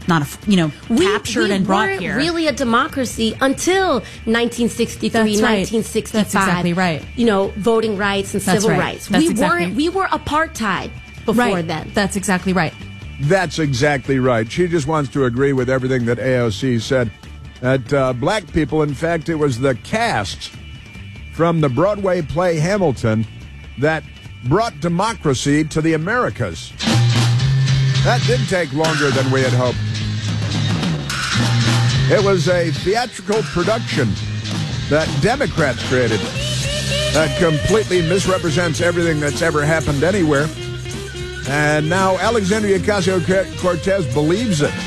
captured and brought here. We weren't really a democracy until 1963, That's right. 1965. That's exactly right. Voting rights and civil rights. We were apartheid before then. That's exactly right. That's exactly right. She just wants to agree with everything that AOC said. That black people, in fact, it was the cast from the Broadway play Hamilton that brought democracy to the Americas. That did take longer than we had hoped. It was a theatrical production that Democrats created that completely misrepresents everything that's ever happened anywhere. And now Alexandria Ocasio-Cortez believes it.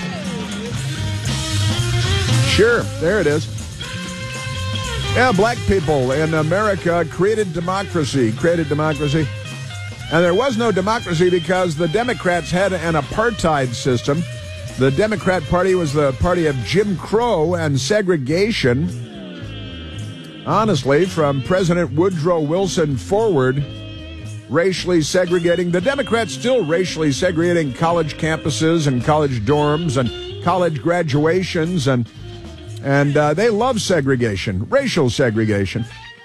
Sure, there it is. Yeah, black people in America created democracy. And there was no democracy because the Democrats had an apartheid system. The Democrat Party was the party of Jim Crow and segregation. Honestly, from President Woodrow Wilson forward, racially segregating. The Democrats still racially segregating college campuses and college dorms and college graduations, and they love segregation, racial segregation.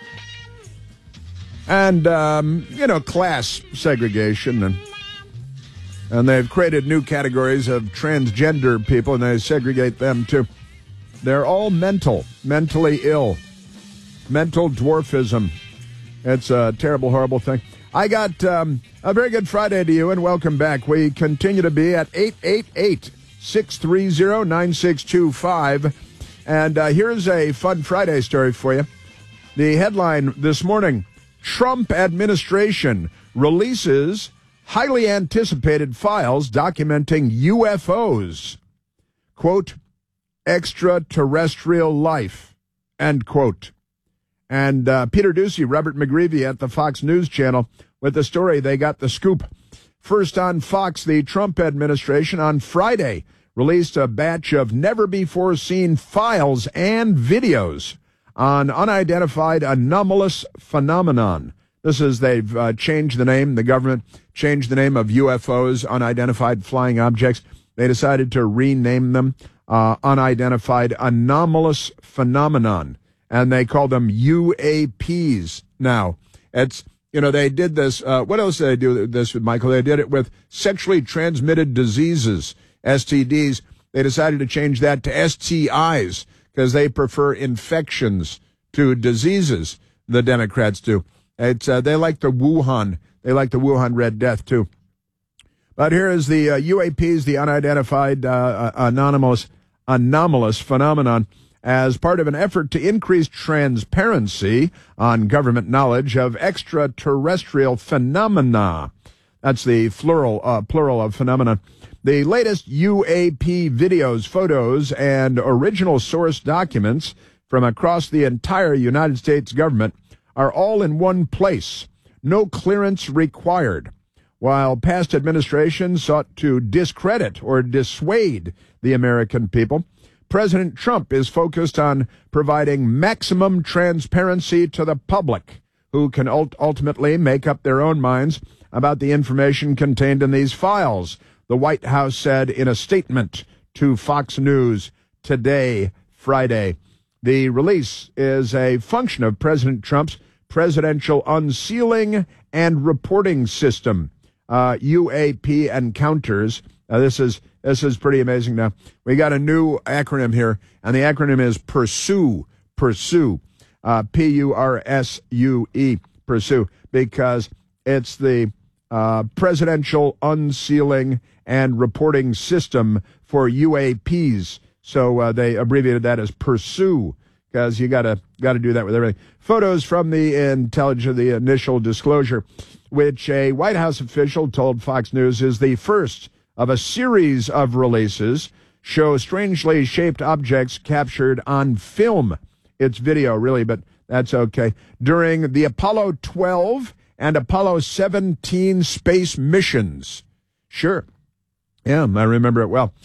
And, class segregation. And they've created new categories of transgender people, and they segregate them, too. They're all mentally ill. Mental dwarfism. It's a terrible, horrible thing. I got a very good Friday to you, and welcome back. We continue to be at 888-630-9625. And here's a fun Friday story for you. The headline this morning: Trump administration releases highly anticipated files documenting UFOs. Quote, extraterrestrial life, end quote. And Peter Doocy, Robert McGreevy at the Fox News Channel with the story. They got the scoop. First on Fox, the Trump administration on Friday released a batch of never-before-seen files and videos on unidentified anomalous phenomenon. This is, they've changed the name, the government changed the name of UFOs, unidentified flying objects. They decided to rename them unidentified anomalous phenomenon, and they call them UAPs now. It's, they did this, what else did they do this with, Michael? They did it with sexually transmitted diseases, STDs. They decided to change that to STIs because they prefer infections to diseases, the Democrats do. It's they like the Wuhan Red Death too. But here is the UAPs, the unidentified anomalous phenomenon, as part of an effort to increase transparency on government knowledge of extraterrestrial phenomena. That's the plural of phenomena. The latest UAP videos, photos, and original source documents from across the entire United States government are all in one place. No clearance required. While past administrations sought to discredit or dissuade the American people, President Trump is focused on providing maximum transparency to the public, who can ultimately make up their own minds about the information contained in these files, the White House said in a statement to Fox News today, Friday. The release is a function of President Trump's Presidential Unsealing and Reporting System, UAP Encounters. This is pretty amazing now. We got a new acronym here, and the acronym is PURSUE, PURSUE, P-U-R-S-U-E, PURSUE, because it's the Presidential Unsealing and Reporting System for UAPs. So they abbreviated that as PURSUE, because you got to do that with everything. Photos from the initial disclosure, which a White House official told Fox News is the first of a series of releases, show strangely shaped objects captured on film. It's video, really, but that's okay. During the Apollo 12 and Apollo 17 space missions. Sure. Yeah, I remember it well.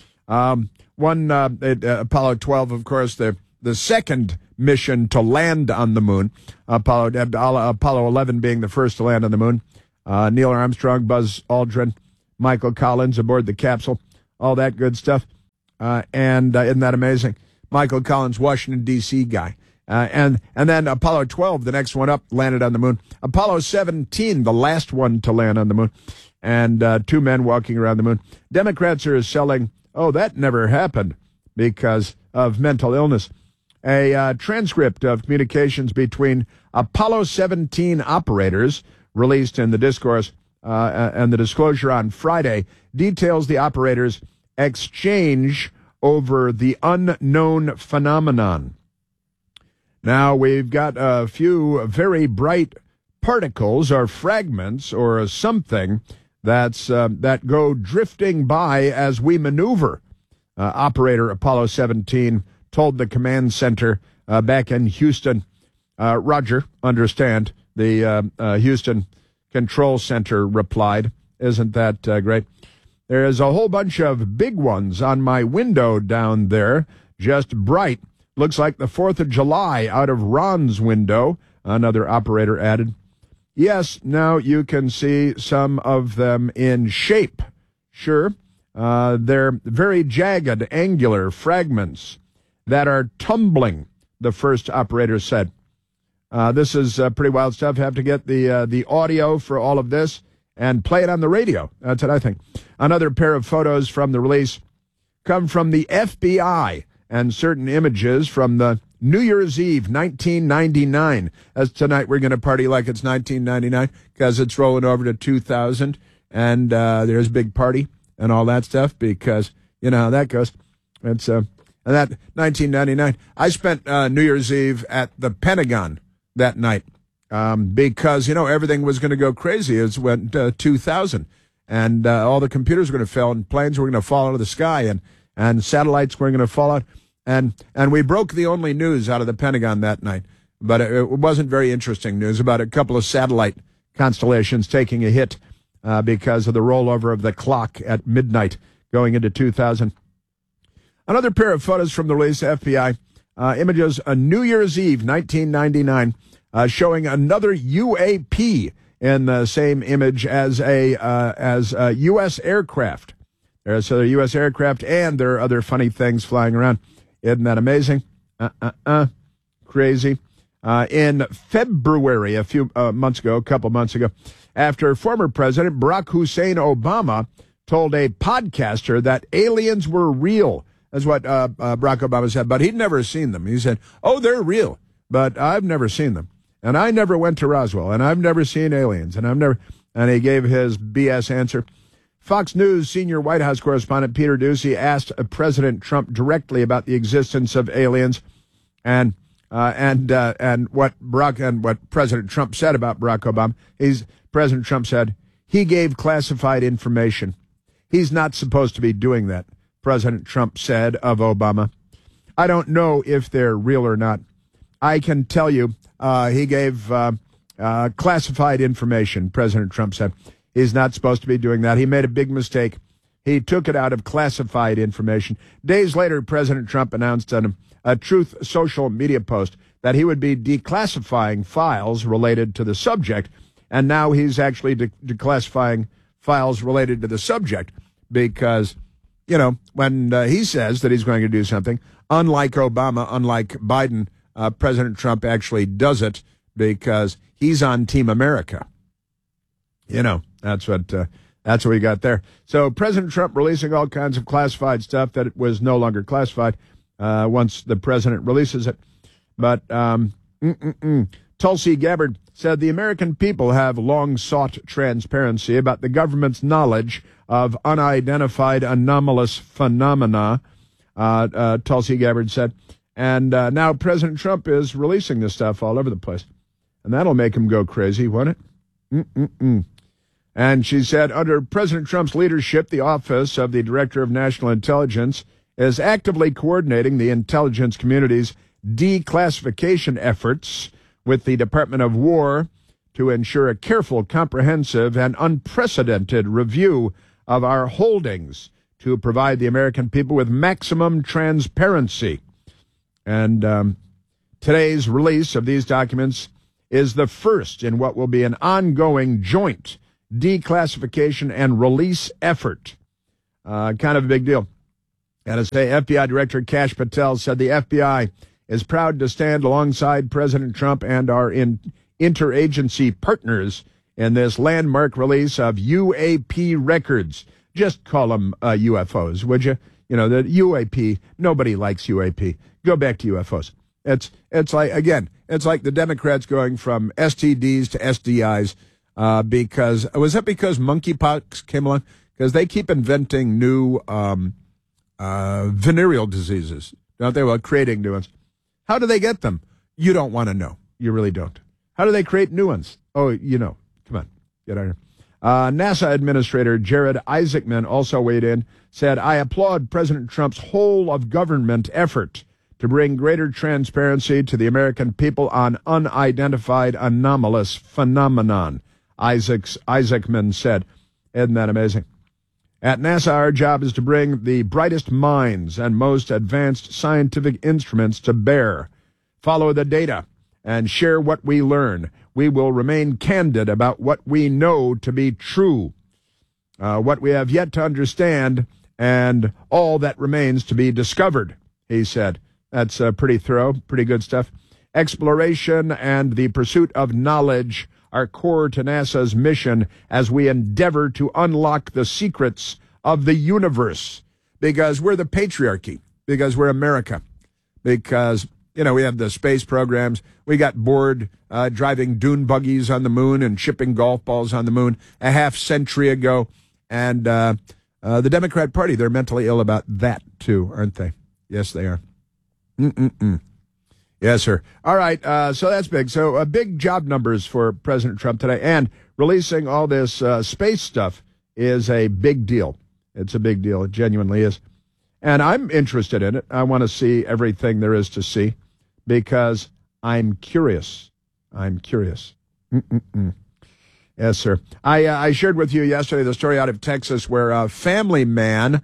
Apollo 12, of course, the second mission to land on the moon. Apollo 11 being the first to land on the moon. Neil Armstrong, Buzz Aldrin, Michael Collins aboard the capsule, all that good stuff. And isn't that amazing? Michael Collins, Washington, D.C. guy. And then Apollo 12, the next one up, landed on the moon. Apollo 17, the last one to land on the moon. And 2 men walking around the moon. Democrats are selling, that never happened because of mental illness. A transcript of communications between Apollo 17 operators released in the discourse and the disclosure on Friday details the operators' exchange over the unknown phenomenon. Now, we've got a few very bright particles or fragments or something that go drifting by as we maneuver. Operator Apollo 17 told the command center back in Houston, Roger, understand, the Houston Control Center replied. Isn't that great? There's a whole bunch of big ones on my window down there, just bright. Looks like the 4th of July out of Ron's window, another operator added. Yes, now you can see some of them in shape. Sure, they're very jagged, angular fragments that are tumbling, the first operator said. This is pretty wild stuff. Have to get the audio for all of this and play it on the radio. That's what I think. Another pair of photos from the release come from the FBI and certain images from the New Year's Eve, 1999. As tonight we're going to party like it's 1999 because it's rolling over to 2000, and there's a big party and all that stuff because you know how that goes. It's and that 1999. I spent New Year's Eve at the Pentagon that night because you know everything was going to go crazy. It went 2000, and all the computers were going to fail, and planes were going to fall out of the sky, and satellites were going to fall out. And we broke the only news out of the Pentagon that night, but it wasn't very interesting news about a couple of satellite constellations taking a hit because of the rollover of the clock at midnight going into 2000. Another pair of photos from the release, FBI images, a New Year's Eve, 1999, showing another UAP in the same image as a U.S. aircraft. There's a U.S. aircraft, and there are other funny things flying around. Isn't that amazing? Crazy. In February, a couple months ago, after former President Barack Hussein Obama told a podcaster that aliens were real. That's what Barack Obama said, but he'd never seen them. He said, they're real, but I've never seen them. And I never went to Roswell, and I've never seen aliens, and he gave his BS answer. Fox News senior White House correspondent Peter Doocy asked President Trump directly about the existence of aliens, and what President Trump said about Barack Obama. President Trump said he gave classified information. He's not supposed to be doing that. President Trump said of Obama. I don't know if they're real or not. I can tell you he gave classified information. President Trump said. He's not supposed to be doing that. He made a big mistake. He took it out of classified information. Days later, President Trump announced on a Truth social media post that he would be declassifying files related to the subject, and now he's actually declassifying files related to the subject because, you know, when he says that he's going to do something, unlike Obama, unlike Biden, President Trump actually does it because he's on Team America. You know, that's what we got there. So President Trump releasing all kinds of classified stuff that it was no longer classified once the president releases it. But Tulsi Gabbard said the American people have long sought transparency about the government's knowledge of unidentified anomalous phenomena, Tulsi Gabbard said. And now President Trump is releasing this stuff all over the place. And that'll make him go crazy, won't it? And she said, under President Trump's leadership, the Office of the Director of National Intelligence is actively coordinating the intelligence community's declassification efforts with the Department of War to ensure a careful, comprehensive, and unprecedented review of our holdings to provide the American people with maximum transparency. And today's release of these documents is the first in what will be an ongoing joint declassification and release effort. Kind of a big deal. Gotta say, FBI Director Kash Patel said the FBI is proud to stand alongside President Trump and our interagency partners in this landmark release of UAP records. Just call them UFOs, would you? You know, the UAP, nobody likes UAP. Go back to UFOs. It's like, again, it's like the Democrats going from STDs to SDIs because monkeypox came along? Because they keep inventing new venereal diseases, don't they? Well, creating new ones. How do they get them? You don't want to know. You really don't. How do they create new ones? Oh, you know. Come on, get out of here. NASA Administrator Jared Isaacman also weighed in, said, I applaud President Trump's whole of government effort to bring greater transparency to the American people on unidentified anomalous phenomenon, Isaacman said. Isn't that amazing? At NASA, our job is to bring the brightest minds and most advanced scientific instruments to bear, follow the data, and share what we learn. We will remain candid about what we know to be true, what we have yet to understand, and all that remains to be discovered, he said. That's pretty thorough, pretty good stuff. Exploration and the pursuit of knowledge are core to NASA's mission as we endeavor to unlock the secrets of the universe, because we're the patriarchy, because we're America, because, you know, we have the space programs. We got bored driving dune buggies on the moon and shipping golf balls on the moon a half century ago. And the Democrat Party, they're mentally ill about that, too, aren't they? Yes, they are. Yes, sir. All right, so that's big. So big job numbers for President Trump today. And releasing all this space stuff is a big deal. It's a big deal. It genuinely is. And I'm interested in it. I want to see everything there is to see because I'm curious. I'm curious. Yes, sir. I shared with you yesterday the story out of Texas where a family man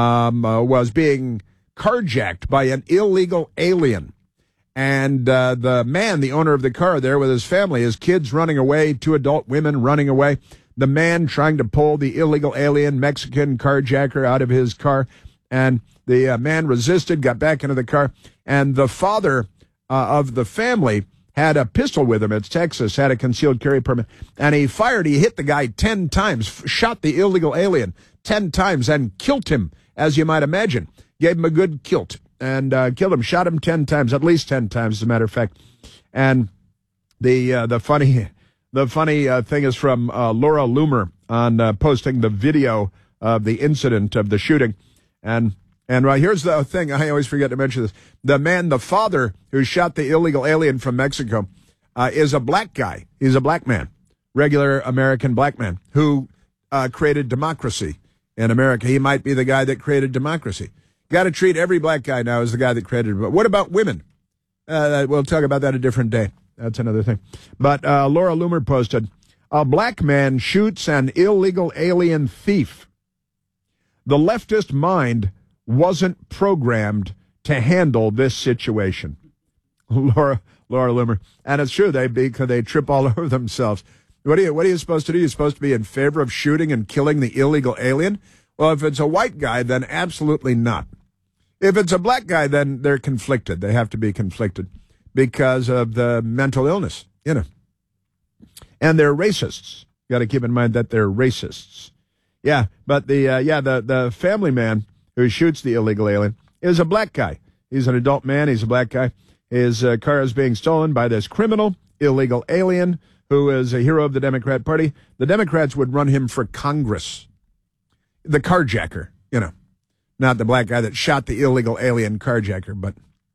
was being carjacked by an illegal alien. And the man, the owner of the car there with his family, his kids running away, 2 adult women running away, the man trying to pull the illegal alien Mexican carjacker out of his car. And the man resisted, got back into the car. And the father of the family had a pistol with him. It's Texas, had a concealed carry permit. And he fired. He hit the guy 10 times, shot the illegal alien 10 times and killed him, as you might imagine. Gave him a good kilt and killed him, shot him 10 times, at least 10 times, as a matter of fact. And the funny thing is from Laura Loomer on posting the video of the incident of the shooting. And right, here's the thing. I always forget to mention this. The father who shot the illegal alien from Mexico is a black guy. He's a black man, regular American black man who created democracy in America. He might be the guy that created democracy. Got to treat every black guy now as the guy that created it. But what about women? We'll talk about that a different day. That's another thing. But Laura Loomer posted, a black man shoots an illegal alien thief. The leftist mind wasn't programmed to handle this situation. Laura Loomer. And it's true, they trip all over themselves. What are you supposed to do? You're supposed to be in favor of shooting and killing the illegal alien? Well, if it's a white guy, then absolutely not. If it's a black guy, then they're conflicted. They have to be conflicted because of the mental illness, you know. And they're racists. You got to keep in mind that they're racists. Yeah, but the family man who shoots the illegal alien is a black guy. He's an adult man. He's a black guy. His car is being stolen by this criminal, illegal alien, who is a hero of the Democrat Party. The Democrats would run him for Congress. The carjacker, you know. Not the black guy that shot the illegal alien carjacker, but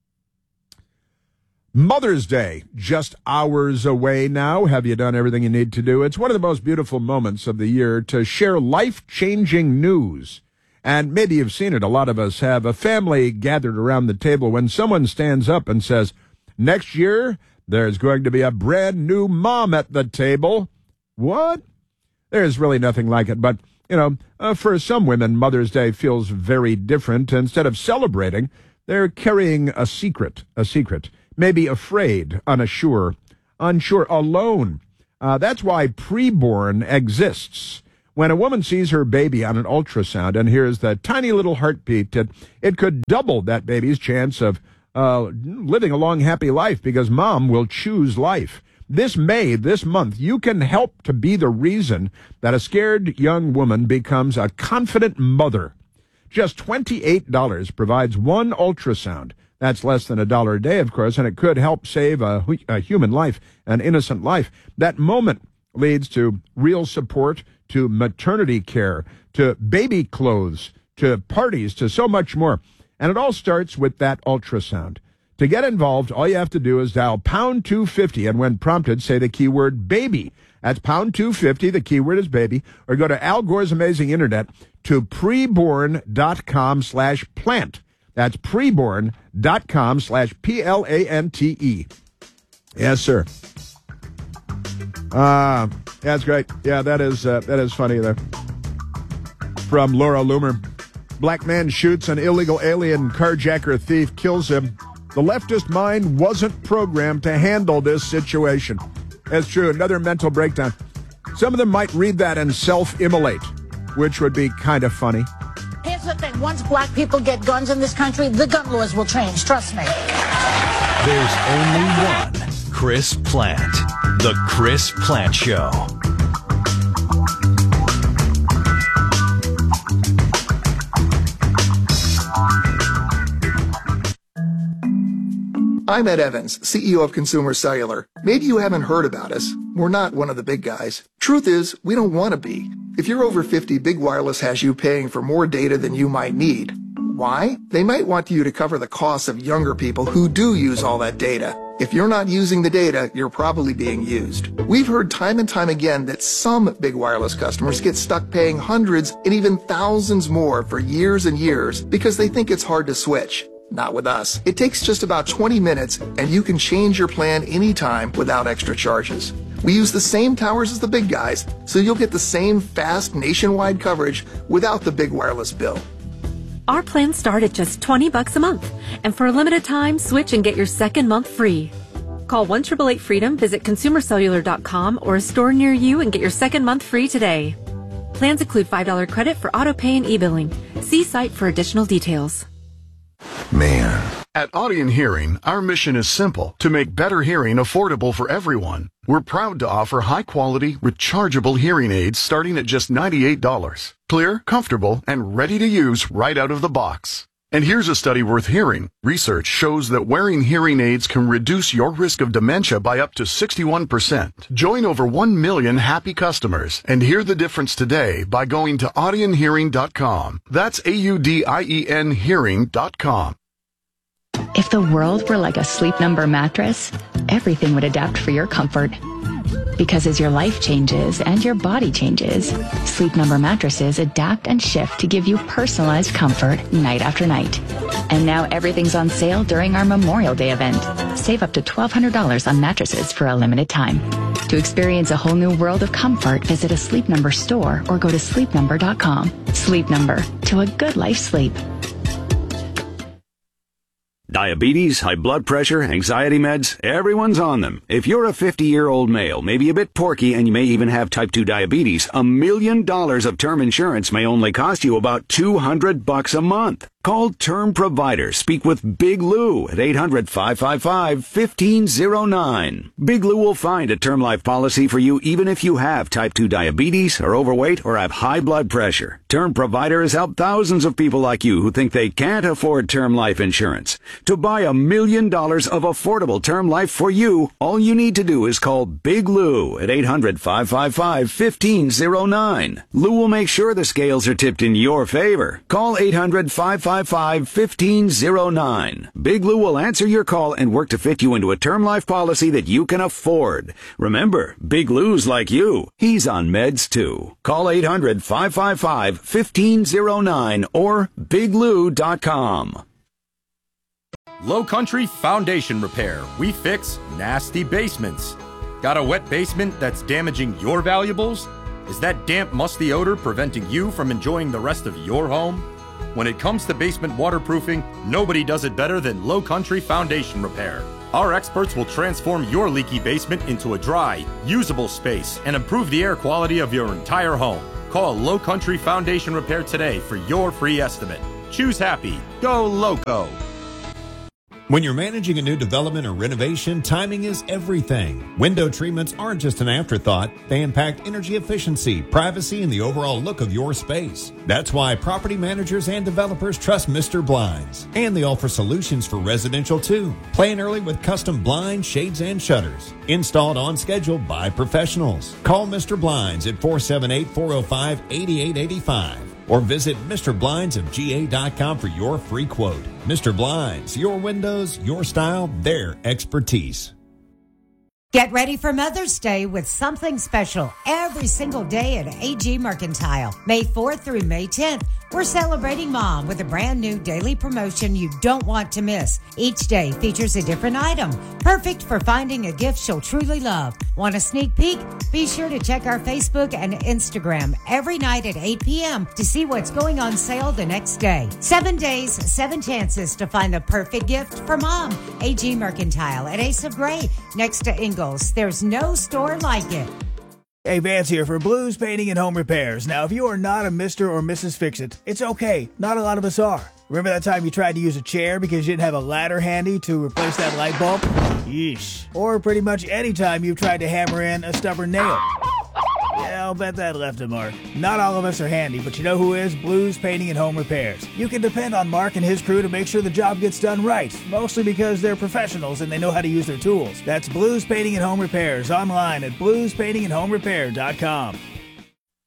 Mother's Day, just hours away now. Have you done everything you need to do? It's one of the most beautiful moments of the year to share life-changing news. And maybe you've seen it. A lot of us have. A family gathered around the table when someone stands up and says, next year, there's going to be a brand new mom at the table. What? There's really nothing like it, but you know, for some women, Mother's Day feels very different. Instead of celebrating, they're carrying a secret, maybe afraid, unsure, alone. That's why Preborn exists. When a woman sees her baby on an ultrasound and hears the tiny little heartbeat, it could double that baby's chance of living a long, happy life because mom will choose life. This month, you can help to be the reason that a scared young woman becomes a confident mother. Just $28 provides one ultrasound. That's less than $1 a day, of course, and it could help save a human life, an innocent life. That moment leads to real support, to maternity care, to baby clothes, to parties, to so much more. And it all starts with that ultrasound. To get involved, all you have to do is dial pound 250, and when prompted, say the keyword baby. That's pound 250, the keyword is baby, or go to Al Gore's Amazing Internet to preborn.com/plant. That's preborn.com/PLANTE. Yes, sir. That's great. Yeah, that is funny there. From Laura Loomer. Black man shoots an illegal alien carjacker thief, kills him. The leftist mind wasn't programmed to handle this situation. That's true. Another mental breakdown. Some of them might read that and self-immolate, which would be kind of funny. Here's the thing. Once black people get guns in this country, the gun laws will change. Trust me. There's only one Chris Plant. The Chris Plant Show. I'm Ed Evans, CEO of Consumer Cellular. Maybe you haven't heard about us. We're not one of the big guys. Truth is, we don't want to be. If you're over 50, Big Wireless has you paying for more data than you might need. Why? They might want you to cover the costs of younger people who do use all that data. If you're not using the data, you're probably being used. We've heard time and time again that some Big Wireless customers get stuck paying hundreds and even thousands more for years and years because they think it's hard to switch. Not with us. It takes just about 20 minutes and you can change your plan anytime without extra charges. We use the same towers as the big guys, so you'll get the same fast nationwide coverage without the Big Wireless bill. Our plans start at just $20 a month, and for a limited time, switch and get your second month free. Call 1-888-FREEDOM, visit consumercellular.com or a store near you and get your second month free today. Plans include $5 credit for auto pay and e-billing. See site for additional details. Man. At Audion Hearing, our mission is simple: to make better hearing affordable for everyone. We're proud to offer high-quality, rechargeable hearing aids starting at just $98. Clear, comfortable, and ready to use right out of the box. And here's a study worth hearing. Research shows that wearing hearing aids can reduce your risk of dementia by up to 61%. Join over 1 million happy customers and hear the difference today by going to audionhearing.com. That's AUDIEN hearing.com. If the world were like a Sleep Number mattress, everything would adapt for your comfort. Because as your life changes and your body changes, Sleep Number mattresses adapt and shift to give you personalized comfort night after night. And now everything's on sale during our Memorial Day event. Save up to $1,200 on mattresses for a limited time. To experience a whole new world of comfort, visit a Sleep Number store or go to sleepnumber.com. Sleep Number, to a good life sleep. Diabetes, high blood pressure, anxiety meds, everyone's on them. If you're a 50-year-old male, maybe a bit porky, and you may even have type 2 diabetes, $1 million of term insurance may only cost you about $200 a month. Call Term Provider. Speak with Big Lou at 800-555-1509. Big Lou will find a term life policy for you even if you have type 2 diabetes, are overweight, or have high blood pressure. Term Provider has helped thousands of people like you who think they can't afford term life insurance. To buy $1 million of affordable term life for you, all you need to do is call Big Lou at 800-555-1509. Lou will make sure the scales are tipped in your favor. Call 800-555-1509. Big Lou will answer your call and work to fit you into a term life policy that you can afford. Remember, Big Lou's like you. He's on meds too. Call 800-555-1509 or biglou.com. Low Country Foundation Repair. We fix nasty basements. Got a wet basement that's damaging your valuables? Is that damp, musty odor preventing you from enjoying the rest of your home? When it comes to basement waterproofing, nobody does it better than Low Country Foundation Repair. Our experts will transform your leaky basement into a dry, usable space and improve the air quality of your entire home. Call Low Country Foundation Repair today for your free estimate. Choose happy. Go Loco. When you're managing a new development or renovation, timing is everything. Window treatments aren't just an afterthought. They impact energy efficiency, privacy, and the overall look of your space. That's why property managers and developers trust Mr. Blinds. And they offer solutions for residential too. Plan early with custom blinds, shades, and shutters. Installed on schedule by professionals. Call Mr. Blinds at 478-405-8885. Or visit MrBlindsofGA.com for your free quote. Mr. Blinds, your windows, your style, their expertise. Get ready for Mother's Day with something special every single day at AG Mercantile. May 4th through May 10th, we're celebrating Mom with a brand new daily promotion you don't want to miss. Each day features a different item, perfect for finding a gift she'll truly love. Want a sneak peek? Be sure to check our Facebook and Instagram every night at 8 p.m. to see what's going on sale the next day. 7 days, 7 chances to find the perfect gift for Mom. AG Mercantile at Ace of Gray, next to Ingalls. There's no store like it. Hey, Vance here for Blues Painting and Home Repairs. Now, if you are not a Mr. or Mrs. Fix-It, it's okay. Not a lot of us are. Remember that time you tried to use a chair because you didn't have a ladder handy to replace that light bulb? Yeesh. Or pretty much any time you've tried to hammer in a stubborn nail. Yeah, I'll bet that left a mark. Not all of us are handy, but you know who is? Blues Painting and Home Repairs. You can depend on Mark and his crew to make sure the job gets done right, mostly because they're professionals and they know how to use their tools. That's Blues Painting and Home Repairs, online at bluespaintingandhomerepair.com.